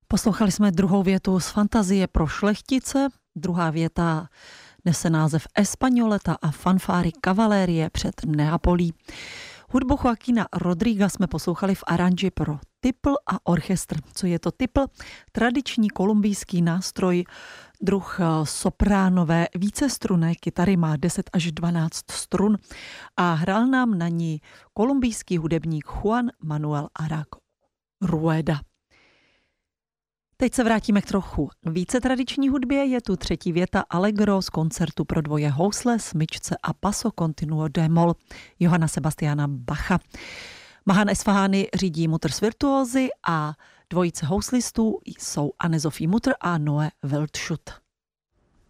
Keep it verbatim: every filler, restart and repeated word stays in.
Poslouchali jsme druhou větu z Fantazie pro šlechtice, druhá věta nese název Españoleta a fanfáry kavalérie před Neapolí. Hudbu Joaquina Rodriga jsme poslouchali v aranži pro tipl a orchestr. Co je to tipl? Tradiční kolumbijský nástroj, druh sopránové vícestrunné kytary, má deset až dvanáct strun a hrál nám na ní kolumbijský hudebník Juan Manuel Arango Rueda. Teď se vrátíme k trochu více tradiční hudbě. Je tu třetí věta Allegro z koncertu pro dvoje housle, smyčce a paso continuo d-moll Johanna Sebastiana Bacha. Mahan Esfahani řídí Mutters virtuózy a dvojice houslistů jsou Anne-Sophie Mutter a Noé Waldschut.